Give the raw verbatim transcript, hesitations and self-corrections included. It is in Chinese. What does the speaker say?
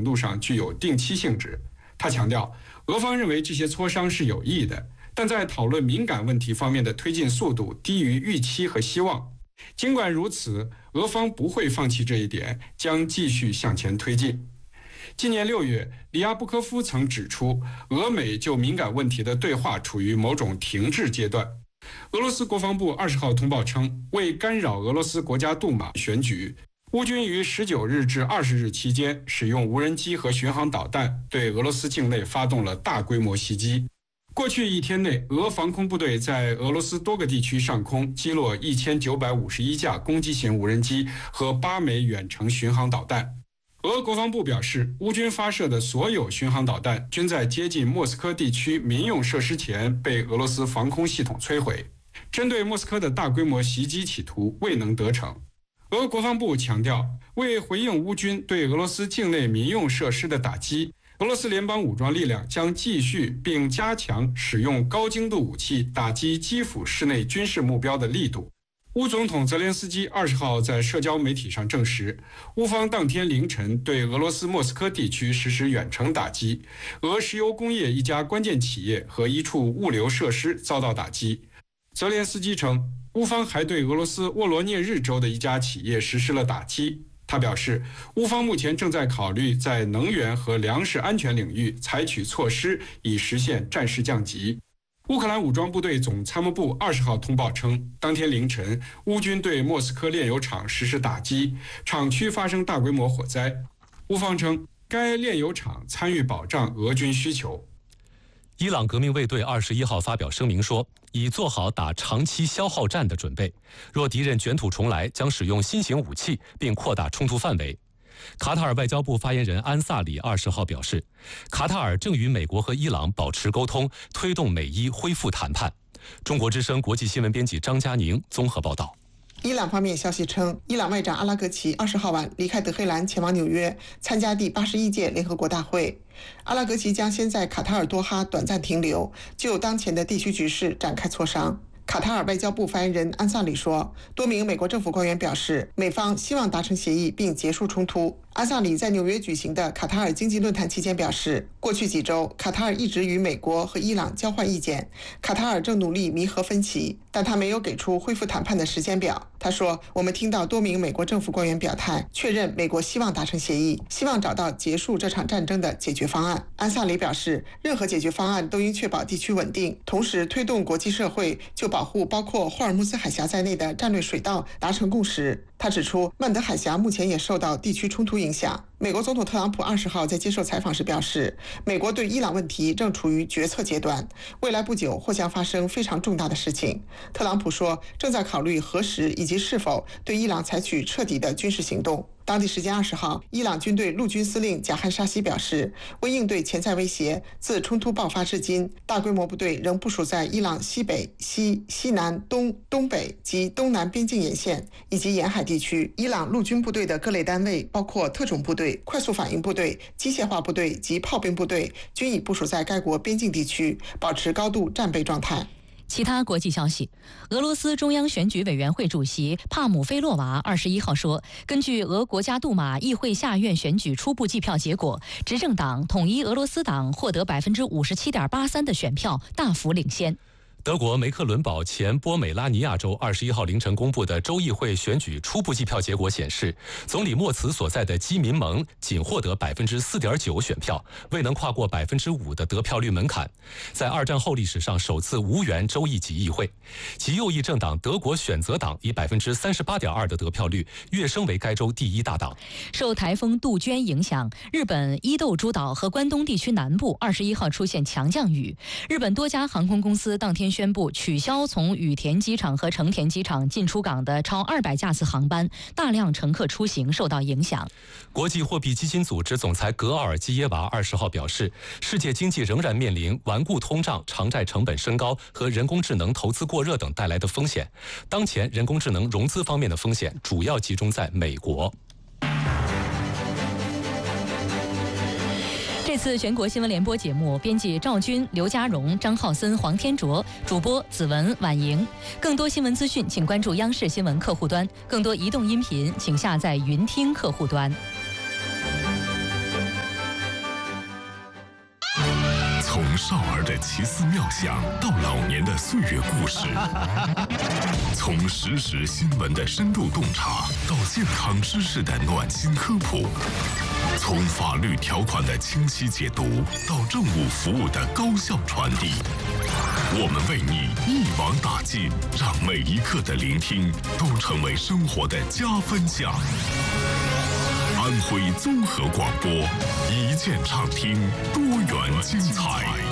程度上具有定期性质。他强调，俄方认为这些磋商是有益的，但在讨论敏感问题方面的推进速度低于预期和希望。尽管如此，俄方不会放弃这一点，将继续向前推进。今年六月，里亚布科夫曾指出，俄美就敏感问题的对话处于某种停滞阶段。俄罗斯国防部二十号通报称，为干扰俄罗斯国家杜马选举，乌军于十九日至二十日期间使用无人机和巡航导弹对俄罗斯境内发动了大规模袭击。过去一天内，俄防空部队在俄罗斯多个地区上空击落一千九百五十一架攻击型无人机和八枚远程巡航导弹。俄国防部表示，乌军发射的所有巡航导弹均在接近莫斯科地区民用设施前被俄罗斯防空系统摧毁。针对莫斯科的大规模袭击企图未能得逞。俄国防部强调，为回应乌军对俄罗斯境内民用设施的打击，俄罗斯联邦武装力量将继续并加强使用高精度武器打击基辅市内军事目标的力度。乌总统泽连斯基二十号在社交媒体上证实，乌方当天凌晨对俄罗斯莫斯科地区实施远程打击，俄石油工业一家关键企业和一处物流设施遭到打击。泽连斯基称，乌方还对俄罗斯沃罗涅日州的一家企业实施了打击。他表示，乌方目前正在考虑在能源和粮食安全领域采取措施，以实现战事降级。乌克兰武装部队总参谋部二十号通报称，当天凌晨，乌军对莫斯科炼油厂实施打击，厂区发生大规模火灾。乌方称，该炼油厂参与保障俄军需求。 伊朗革命卫队二十一号发表声明说，已做好打长期消耗战的准备，若敌人卷土重来，将使用新型武器并扩大冲突范围。卡塔尔外交部发言人安萨里二十号表示，卡塔尔正与美国和伊朗保持沟通，推动美伊恢复谈判。中国之声国际新闻编辑张佳宁综合报道。 伊朗方面消息称，伊朗外长阿拉格齐二十号晚离开德黑兰，前往纽约参加第八十一届联合国大会。阿拉格齐将先在卡塔尔多哈短暂停留，就当前的地区局势展开磋商。卡塔尔外交部发言人安萨里说，多名美国政府官员表示，美方希望达成协议并结束冲突。安萨里在纽约举行的卡塔尔经济论坛期间表示，过去几周，卡塔尔一直与美国和伊朗交换意见，卡塔尔正努力弥合分歧，但他没有给出恢复谈判的时间表。他说，我们听到多名美国政府官员表态，确认美国希望达成协议，希望找到结束这场战争的解决方案。安萨里表示，任何解决方案都应确保地区稳定，同时推动国际社会就保护包括霍尔木兹海峡在内的战略水道达成共识。他指出，曼德海峡目前也受到地区冲突影响。美国总统特朗普二十号在接受采访时表示，美国对伊朗问题正处于决策阶段，未来不久或将发生非常重大的事情。特朗普说，正在考虑何时以及是否对伊朗采取彻底的军事行动。当地时间二十号，伊朗军队陆军司令贾汗沙希表示，为应对潜在威胁，自冲突爆发至今，大规模部队仍部署在伊朗西北、西、西南、东、东北及东南边境沿线以及沿海地区。伊朗陆军部队的各类单位，包括特种部队、快速反应部队、机械化部队及炮兵部队，均已部署在该国边境地区，保持高度战备状态。 其他国际消息，俄罗斯中央选举委员会主席帕姆菲洛娃二十一号说，根据俄国家杜马议会下院选举初步计票结果，执政党统一俄罗斯党获得百分之五十七点八三的选票，大幅领先。 德国梅克伦堡前波美拉尼亚州二十一号凌晨公布的州议会选举初步计票结果显示，总理莫茨所在的基民盟仅获得百分之四点九选票，未能跨过百分之五的得票率门槛，在二战后历史上首次无缘州议级议会。其右翼政党德国选择党以百分之三十八点二的得票率跃升为该州第一大党。 受台风杜鹃影响，日本伊豆诸岛和关东地区南部二十一号出现强降雨，日本多家航空公司当天宣布取消从羽田机场和成田机场进出港的超二百架次航班，大量乘客出行受到影响。 国际货币基金组织总裁格奥尔基耶娃二十号表示，世界经济仍然面临顽固通胀、偿债成本升高和人工智能投资过热等带来的风险。当前人工智能融资方面的风险主要集中在美国。 这次全国新闻联播节目，编辑赵军、刘家荣、张浩森、黄天卓，主播子文、婉莹。更多新闻资讯，请关注央视新闻客户端；更多移动音频，请下载云听客户端。 少儿的奇思妙想到老年的岁月故事，从实时新闻的深度洞察到健康知识的暖心科普，从法律条款的清晰解读到政务服务的高效传递，我们为你一网打尽，让每一刻的聆听都成为生活的加分项。安徽综合广播，一键畅听，多元精彩。